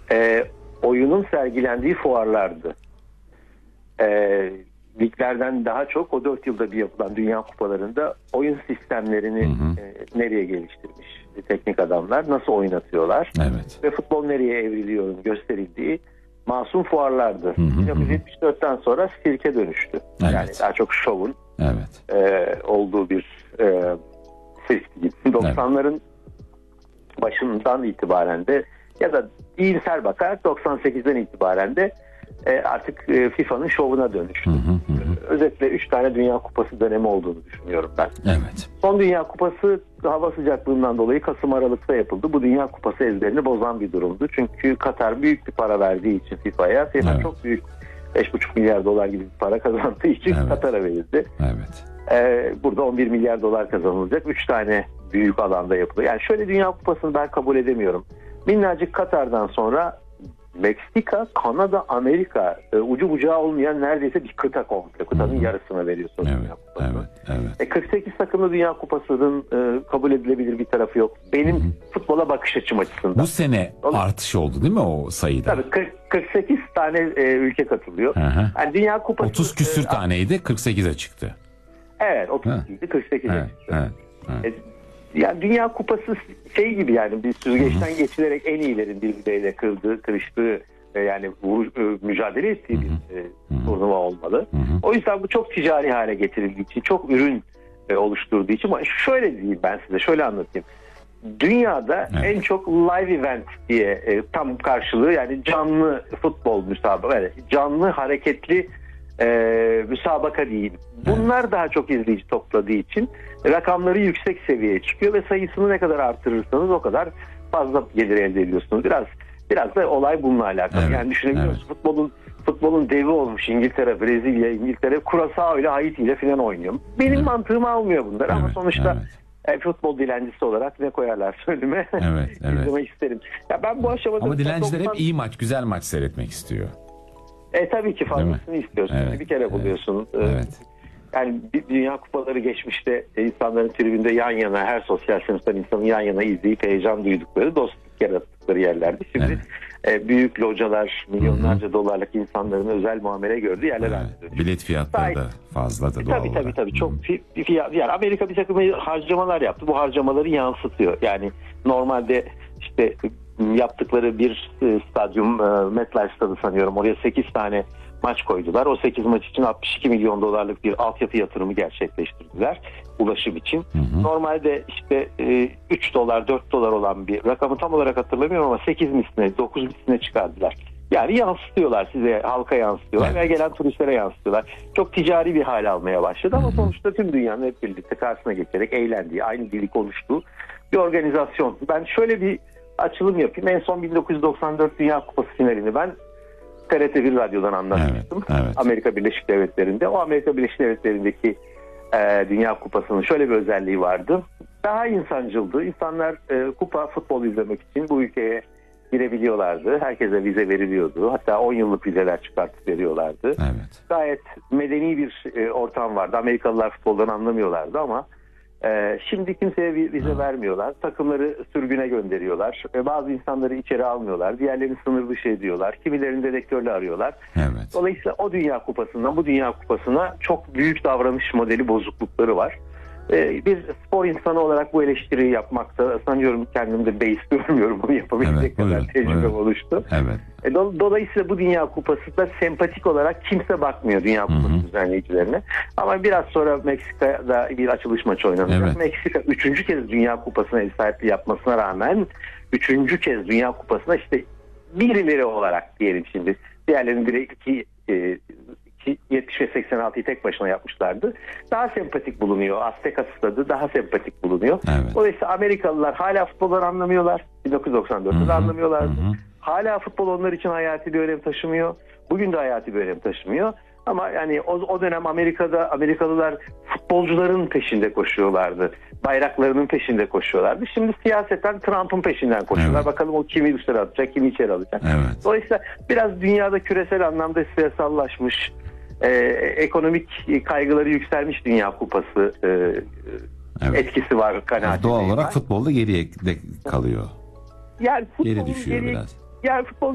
oyunun sergilendiği fuarlardı. Liglerden daha çok o 4 yılda bir yapılan Dünya Kupalarında oyun sistemlerini nereye geliştirmiş teknik adamlar, nasıl oynatıyorlar ve futbol nereye evriliyor gösterildiği masum fuarlardı. 1974'ten sonra sirke dönüştü. Yani daha çok şovun olduğu bir sirk gibi. 90'ların başından itibaren de ya da iyimser bakarak 98'den itibaren de artık FIFA'nın şovuna dönüştü. Özetle 3 tane Dünya Kupası dönemi olduğunu düşünüyorum ben. Son Dünya Kupası hava sıcaklığından dolayı Kasım-Aralık'ta yapıldı. Bu Dünya Kupası ezberini bozan bir durumdu. Çünkü Katar büyük bir para verdiği için FIFA'ya, FIFA çok büyük 5,5 milyar dolar gibi bir para kazandığı için Katar'a verildi. Burada 11 milyar dolar kazanılacak. 3 tane büyük alanda yapılıyor. Yani şöyle Dünya Kupası'nı ben kabul edemiyorum. Minnacık Katar'dan sonra Meksika, Kanada, Amerika ucu bucağı olmayan neredeyse bir kıta komple. Kıtanın yarısına veriyorsunuz Dünya Kupası'nı. 48 takımlı Dünya Kupası'nın kabul edilebilir bir tarafı yok. Benim futbola bakış açım açısından. Bu sene artış oldu değil mi o sayıda? Tabii 48 tane ülke katılıyor. Yani Dünya Kupası 30 küsür taneydi, 48'e çıktı. Evet, 32'ydi, 48'e çıktı. Yani Dünya Kupası şey gibi, yani bir süzgeçten geçilerek en iyilerin birbirleriyle kırıştığı yani mücadele ettiği bir turnuva olmalı. O yüzden bu çok ticari hale getirildiği için, çok ürün oluşturduğu için, şöyle diyeyim ben size, şöyle anlatayım. Dünyada en çok live event diye tam karşılığı, yani canlı futbol müsabaka, yani canlı hareketli müsabaka değil. Bunlar daha çok izleyici topladığı için rakamları yüksek seviyeye çıkıyor ve sayısını ne kadar artırırsanız o kadar fazla gelir elde ediyorsunuz. Biraz da olay bununla alakalı. Yani düşünebiliyor musunuz? Futbolun devi olmuş İngiltere, Brezilya, İngiltere, Curaçao ile Haiti ile falan oynuyor. Benim mantığım almıyor bunlar ama sonuçta futbol dilencisi olarak ne koyarlar önüme izlemek isterim. Ya ben bu aşamada ama dilenciler hep iyi maç, güzel maç seyretmek istiyor. Tabii ki fazlasını istiyorsun. Bir kere buluyorsun. Yani Dünya Kupaları geçmişte insanların tribünde yan yana, her sosyal sınıftan insanın yan yana izleyip heyecan duydukları, dostluk yarattıkları yerlerdi. Şimdi büyük localar, milyonlarca dolarlık insanların özel muamele gördüğü yerler haline dönüyor. Bilet fiyatları da fazla da doğal olarak. Tabii. Çok bir fiyat. Yani Amerika bir takım harcamalar yaptı. Bu harcamaları yansıtıyor. Yani normalde işte yaptıkları bir stadyum, MetLife stadı sanıyorum. Oraya 8 tane maç koydular. O 8 maç için 62 milyon dolarlık bir altyapı yatırımı gerçekleştirdiler. Ulaşım için. Normalde işte 3 dolar, 4 dolar olan bir rakamı tam olarak hatırlamıyorum ama 8 misline, 9 misline çıkardılar. Yani yansıtıyorlar size, halka yansıtıyorlar ve gelen turistlere yansıtıyorlar. Çok ticari bir hale almaya başladı ama sonuçta tüm dünyanın hep birlikte karşısına geçerek eğlendiği, aynı dili konuştuğu bir organizasyon. Ben şöyle bir açılım yapayım. En son 1994 Dünya Kupası finalini ben TRT1 Radyo'dan anlatmıştım. Amerika Birleşik Devletleri'nde. O Amerika Birleşik Devletleri'ndeki Dünya Kupası'nın şöyle bir özelliği vardı. Daha insancıldı. İnsanlar kupa, futbol izlemek için bu ülkeye girebiliyorlardı. Herkese vize veriliyordu. Hatta 10 yıllık vizeler çıkartıp veriyorlardı. Gayet medeni bir ortam vardı. Amerikalılar futboldan anlamıyorlardı ama şimdi kimseye vize vermiyorlar. Takımları sürgüne gönderiyorlar. Bazı insanları içeri almıyorlar. Diğerlerini sınır dışı ediyorlar. Kimilerini dedektörle arıyorlar. Dolayısıyla o Dünya Kupası'ndan bu Dünya Kupası'na çok büyük davranış modeli bozuklukları var. Bir spor insanı olarak bu eleştiriyi yapmakta sanıyorum kendimde beis görmüyorum, bunu yapabilecek kadar tecrübem oluştu. Dolayısıyla bu Dünya Kupası da sempatik olarak kimse bakmıyor Dünya Kupası düzenleyicilerine. Ama biraz sonra Meksika'da bir açılış maçı oynanacak. Meksika 3. kez Dünya Kupası'na ev sahipliği yapmasına rağmen 3. kez Dünya Kupası'na işte birileri olarak diyelim şimdi. Diğerlerinin direkt 70 ve 86'yı tek başına yapmışlardı. Daha sempatik bulunuyor. Azteca stadı daha sempatik bulunuyor. Dolayısıyla Amerikalılar hala futboldan anlamıyorlar. 1994'te de anlamıyorlardı. Hala futbol onlar için hayati bir önem taşımıyor. Bugün de hayati bir önem taşımıyor. Ama yani o dönem Amerikalılar futbolcuların peşinde koşuyorlardı. Bayraklarının peşinde koşuyorlardı. Şimdi siyaseten Trump'ın peşinden koşuyorlar. Bakalım o kimi dışarı atacak, kimi içeri alacak. Dolayısıyla biraz dünyada küresel anlamda siyasallaşmış, ekonomik kaygıları yükselmiş Dünya Kupası etkisi var kanaatindeyim. Doğal olarak futbolda geriye kalıyor. Yani geri düşüyor biraz. Yani futbol